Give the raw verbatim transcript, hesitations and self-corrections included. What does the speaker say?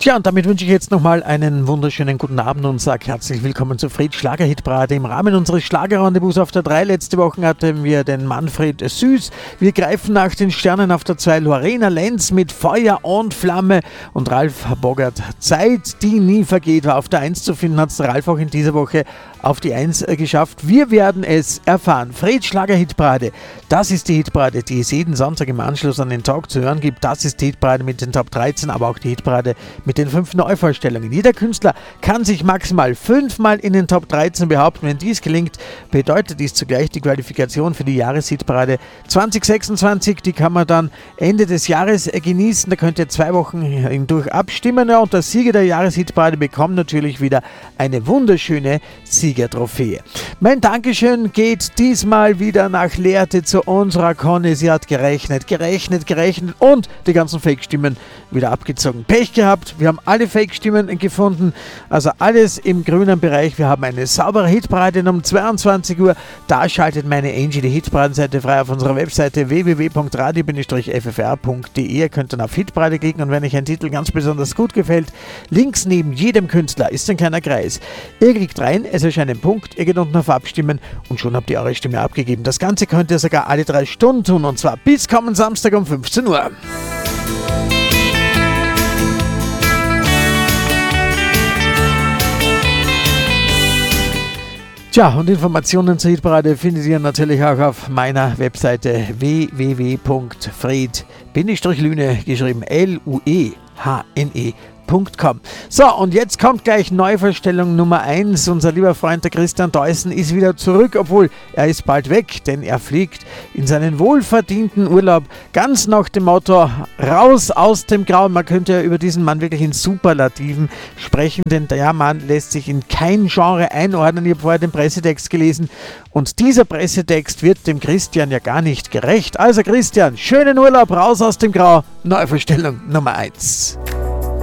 Tja, und damit wünsche ich jetzt nochmal einen wunderschönen guten Abend und sage herzlich willkommen zur Fred Schlager-Hitparade. Im Rahmen unseres Schlagerrendezvous auf der drei letzte Woche hatten wir den Manfred Süß. Wir greifen nach den Sternen auf der zwei Lorena Lenz mit Feuer und Flamme und Ralf Bogart. Zeit, die nie vergeht, war auf der eins zu finden, hat es Ralf auch in dieser Woche auf die eins geschafft. Wir werden es erfahren. Fred Schlager-Hitparade, das ist die Hitparade, die es jeden Sonntag im Anschluss an den Talk zu hören gibt. Das ist die Hitparade mit den Top dreizehn, aber auch die Hitparade mit den fünf Neuvorstellungen. Jeder Künstler kann sich maximal fünfmal in den Top dreizehn behaupten. Wenn dies gelingt, bedeutet dies zugleich die Qualifikation für die Jahreshitparade zwanzig sechsundzwanzig. Die kann man dann Ende des Jahres genießen. Da könnt ihr zwei Wochen hindurch abstimmen. Und der Sieger der Jahreshitparade bekommt natürlich wieder eine wunderschöne Siegertrophäe. Mein Dankeschön geht diesmal wieder nach Lehrte zu unserer Conny. Sie hat gerechnet, gerechnet, gerechnet und die ganzen Fake-Stimmen wieder abgezogen. Pech gehabt. Wir haben alle Fake-Stimmen gefunden, also alles im grünen Bereich. Wir haben eine saubere Hitparade um zweiundzwanzig Uhr. Da schaltet meine Angie die Hitparadenseite frei auf unserer Webseite w w w punkt radio f f r punkt d e. Ihr könnt dann auf Hitparade klicken und wenn euch ein Titel ganz besonders gut gefällt, links neben jedem Künstler ist ein kleiner Kreis. Ihr klickt rein, es erscheint ein Punkt, ihr geht unten auf Abstimmen und schon habt ihr eure Stimme abgegeben. Das Ganze könnt ihr sogar alle drei Stunden tun und zwar bis kommenden Samstag um fünfzehn Uhr. Tja, und Informationen zur Hitparade findet ihr natürlich auch auf meiner Webseite w w w punkt fred-lüne geschrieben L U E H N E Punkt com. So, und jetzt kommt gleich Neuvorstellung Nummer eins. Unser lieber Freund der Christian Deussen ist wieder zurück, obwohl er ist bald weg, denn er fliegt in seinen wohlverdienten Urlaub ganz nach dem Motto raus aus dem Grauen. Man könnte ja über diesen Mann wirklich in Superlativen sprechen, denn der Mann lässt sich in kein Genre einordnen. Ich habe vorher den Pressetext gelesen und dieser Pressetext wird dem Christian ja gar nicht gerecht. Also Christian, schönen Urlaub, raus aus dem Grau, Neuvorstellung Nummer eins.